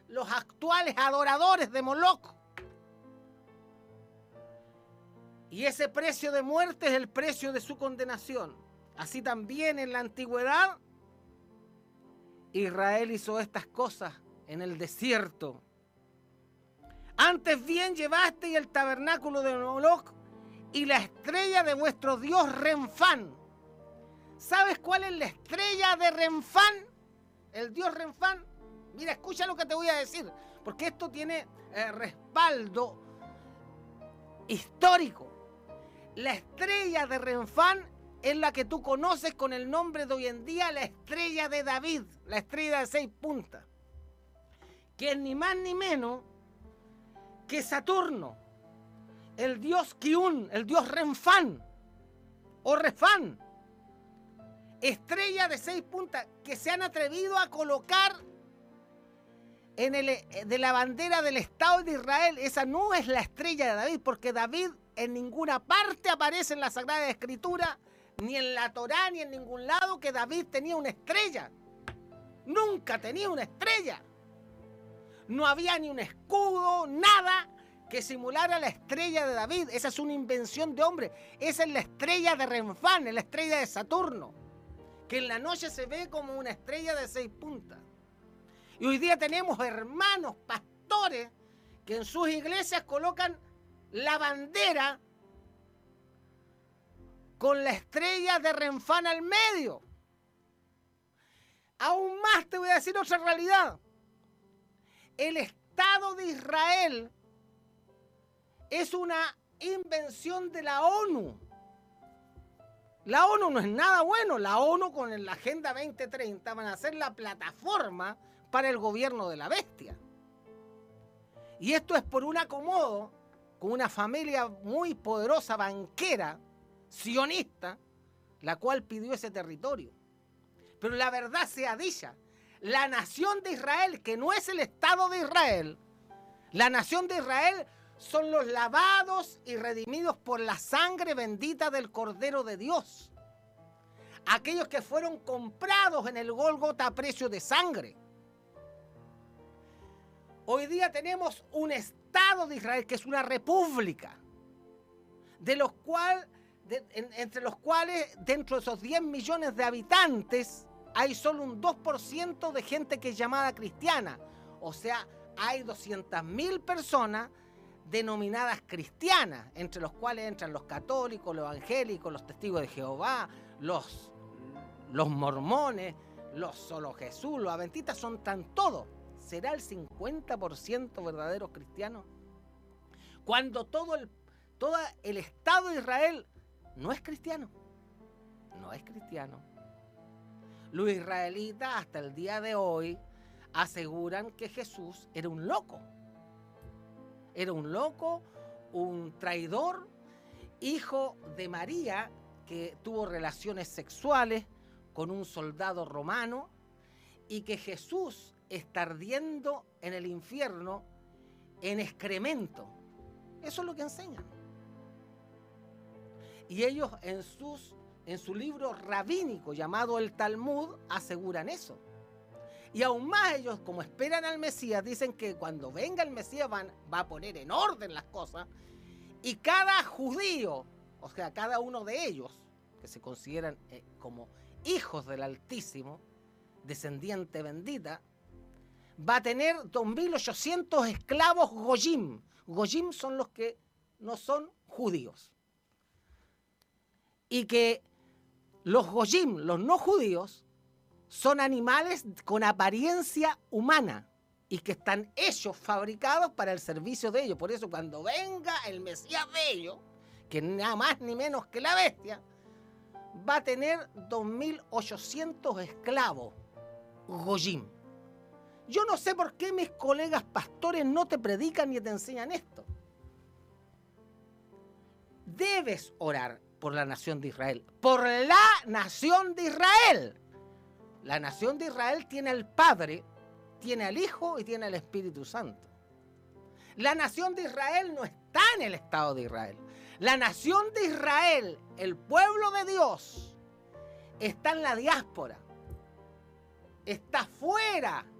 los actuales adoradores de Moloch. Y ese precio de muerte es el precio de su condenación. Así también en la antigüedad, Israel hizo estas cosas en el desierto. Antes bien llevasteis el tabernáculo de Moloch y la estrella de vuestro dios Renfán. ¿Sabes cuál es la estrella de Renfán? El dios Renfán. Mira, escucha lo que te voy a decir, porque esto tiene respaldo histórico. La estrella de Renfán es la que tú conoces con el nombre de hoy en día, la estrella de David, la estrella de 6 puntas, que es ni más ni menos que Saturno, el dios Kiun, el dios Renfán o Refán, estrella de 6 puntas que se han atrevido a colocar de la bandera del Estado de Israel. Esa no es la estrella de David, porque David en ninguna parte aparece en la Sagrada Escritura, ni en la Torá, ni en ningún lado que David tenía una estrella. Nunca tenía una estrella. No había ni un escudo, nada que simulara la estrella de David. Esa es una invención de hombre. Esa es la estrella de Renfán, es la estrella de Saturno, que en la noche se ve como una estrella de 6 puntas. Y hoy día tenemos hermanos pastores que en sus iglesias colocan la bandera con la estrella de Renfán al medio. Aún más te voy a decir otra realidad. El Estado de Israel es una invención de la ONU. La ONU no es nada bueno. La ONU con la Agenda 2030 van a ser la plataforma para el gobierno de la bestia. Y esto es por un acomodo con una familia muy poderosa, banquera, sionista, la cual pidió ese territorio. Pero la verdad sea dicha, la nación de Israel, que no es el Estado de Israel, la nación de Israel son los lavados y redimidos por la sangre bendita del Cordero de Dios. Aquellos que fueron comprados en el Gólgota a precio de sangre. Hoy día tenemos un Estado de Israel que es una república, entre los cuales, dentro de esos 10 millones de habitantes, hay solo un 2% de gente que es llamada cristiana. O sea, hay 200.000 personas denominadas cristianas, entre los cuales entran los católicos, los evangélicos, los testigos de Jehová, los mormones, los solo Jesús, los adventistas, son tan todos. ¿Será el 50% verdaderos cristianos? Cuando todo el Estado de Israel no es cristiano. No es cristiano. Los israelitas hasta el día de hoy aseguran que Jesús era un loco. Era un loco, un traidor, hijo de María, que tuvo relaciones sexuales con un soldado romano, y que Jesús está ardiendo en el infierno en excremento. Eso es lo que enseñan. Y ellos en su libro rabínico llamado el Talmud aseguran eso. Y aún más ellos, como esperan al Mesías, dicen que cuando venga el Mesías va a poner en orden las cosas, y cada judío, o sea, cada uno de ellos, que se consideran como hijos del Altísimo, descendiente bendita, va a tener 2.800 esclavos goyim. Goyim son los que no son judíos. Y que los goyim, los no judíos, son animales con apariencia humana y que están ellos fabricados para el servicio de ellos. Por eso cuando venga el Mesías de ellos, que nada más ni menos que la bestia, va a tener 2.800 esclavos goyim. Yo no sé por qué mis colegas pastores no te predican ni te enseñan esto. Debes orar por la nación de Israel. Por la nación de Israel. La nación de Israel tiene al Padre, tiene al Hijo y tiene al Espíritu Santo. La nación de Israel no está en el Estado de Israel. La nación de Israel, el pueblo de Dios, está en la diáspora. Está fuera